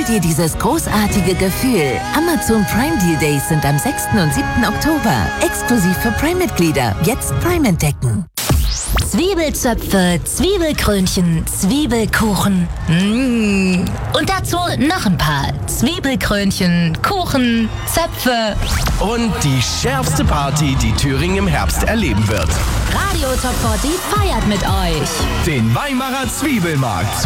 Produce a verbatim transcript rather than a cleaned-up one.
dir dieses großartige Gefühl. Amazon Prime Deal Days sind am sechsten und siebten Oktober. Exklusiv für Prime-Mitglieder. Jetzt Prime entdecken. Zwiebelzöpfe, Zwiebelkrönchen, Zwiebelkuchen. Mmh. Und dazu noch ein paar Zwiebelkrönchen, Kuchen, Zöpfe. Und die schärfste Party, die Thüringen im Herbst erleben wird. Radio Top vierzig feiert mit euch Den Weimarer Zwiebelmarkt.